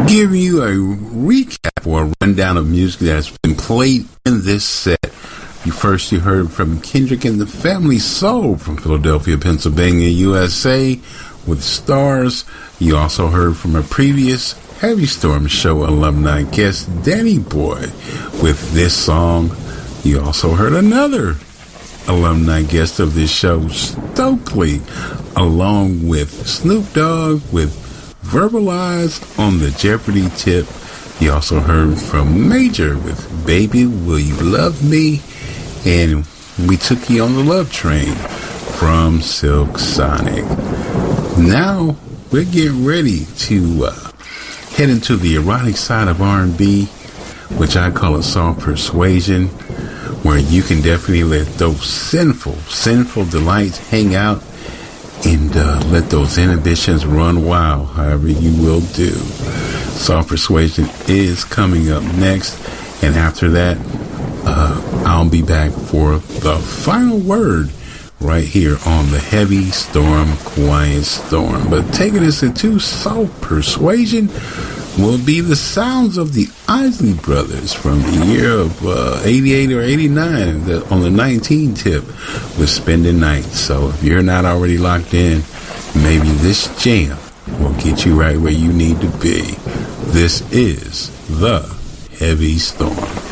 Giving you a recap or a rundown of music that's been played in this set. You heard from Kendrick and the Family Soul from Philadelphia, Pennsylvania, USA with Stars. You also heard from a previous Heavy Storm Show alumni guest, Danny Boy, with this song. You also heard another alumni guest of this show, Stokely, along with Snoop Dogg with Verbalize on the Jeopardy tip. You also heard from Major with Baby Will You Love Me, and We Took You on the Love Train from Silk Sonic. Now we're getting ready to head into the erotic side of R&B, which I call a soft persuasion, where you can definitely let those sinful delights hang out and let those inhibitions run wild, however you will do. Soft persuasion is coming up next, and after that, I'll be back for the final word right here on the Heavy Storm, Quiet Storm. But taking us into soft persuasion will be the sounds of the Isley Brothers from the year of 88 or 89 on the 19 tip with Spending Nights. So if you're not already locked in, maybe this jam will get you right where you need to be. This is the Heavy Storm.